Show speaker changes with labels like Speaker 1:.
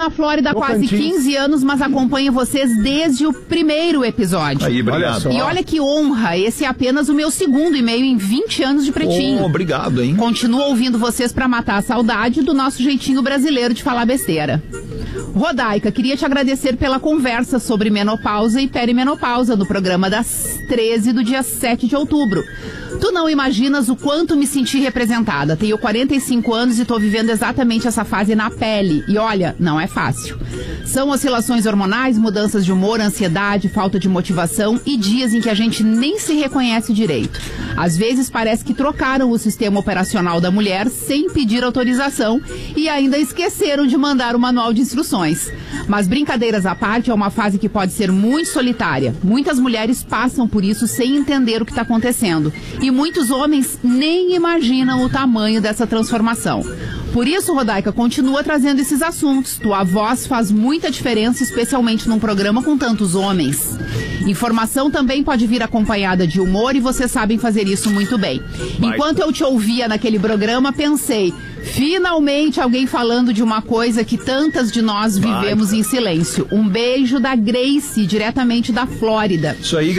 Speaker 1: na Flórida há quase 15 anos, mas acompanho vocês desde o primeiro episódio.
Speaker 2: Aí, obrigado.
Speaker 1: E olha que honra, esse é apenas o meu segundo e-mail em 20 anos de Pretinho.
Speaker 2: Obrigado, hein?
Speaker 1: Continuo ouvindo vocês pra matar a saudade do nosso jeitinho brasileiro de falar besteira. Rodaica, queria te agradecer pela conversa sobre menopausa e perimenopausa no programa das 13 do dia 7 de outubro. Tu não imaginas o quanto me senti representada. Tenho 45 anos e tô vivendo exatamente essa fase na pele. E olha, não é fácil. São oscilações hormonais, mudanças de humor, ansiedade, falta de motivação e dias em que a gente nem se reconhece direito. Às vezes parece que trocaram o sistema operacional da mulher sem pedir autorização e ainda esqueceram de mandar o manual de instruções. Mas brincadeiras à parte, é uma fase que pode ser muito solitária. Muitas mulheres passam por isso sem entender o que está acontecendo. E muitos homens nem imaginam o tamanho dessa transformação. Por isso, Rodaica, continua trazendo esses assuntos. Tua voz faz muita diferença, especialmente num programa com tantos homens. Informação também pode vir acompanhada de humor e vocês sabem fazer isso muito bem. Enquanto eu te ouvia naquele programa, pensei, finalmente alguém falando de uma coisa que tantas de nós vivemos em silêncio. Um beijo da Grace, diretamente da Flórida.
Speaker 2: Isso aí,